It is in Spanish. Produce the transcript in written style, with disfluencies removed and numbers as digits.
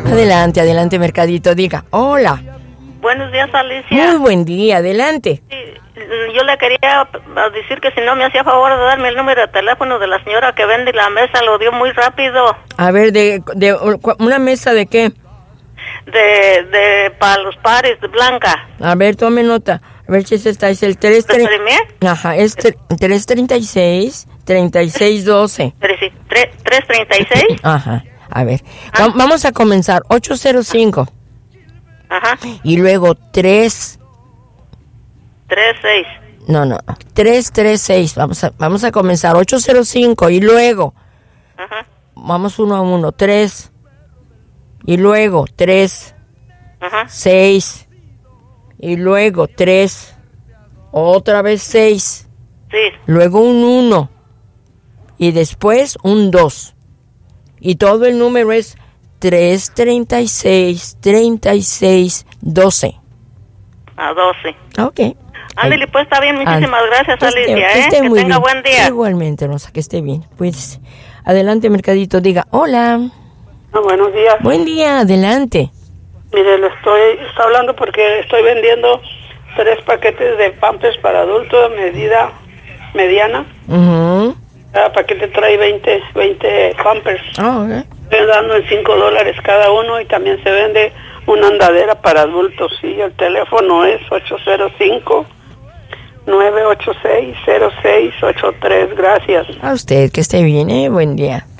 Adelante, adelante, Mercadito, diga, hola. Buenos días, Alicia. Muy buen día, adelante. Sí, yo le quería decir que si no me hacía favor de darme el número de teléfono de la señora que vende la mesa, lo dio muy rápido. A ver, de ¿una mesa de qué? Para los pares, de blanca. A ver, tome nota. A ver si es el 330. Ajá, es 336 3612. 336. Ajá. A ver, vamos a comenzar. 805. Ajá. Y luego 36. No, 336. Vamos a comenzar. 805 y luego. Ajá. Vamos uno a uno. 3. Y luego 3. Ajá. 6. Y luego 3. Otra vez 6. Sí. Luego un 1. Y después un 2. Y todo el número es 336 36 12. A 12. Ok. Ándale, pues está bien. Muchísimas gracias, Alicia. Que esté muy tenga bien. buen día. Igualmente, Rosa, que esté bien. Pues, adelante, Mercadito, diga, hola. Buenos días. Buen día, adelante. Mire, está hablando porque estoy vendiendo 3 paquetes de Pampers para adultos, medida mediana. Cada paquete trae 20 Pampers. Okay. Estoy dando en $5 cada uno y también se vende una andadera para adultos. Sí, el teléfono es 805-986-0683. Gracias. A usted, que esté bien, buen día.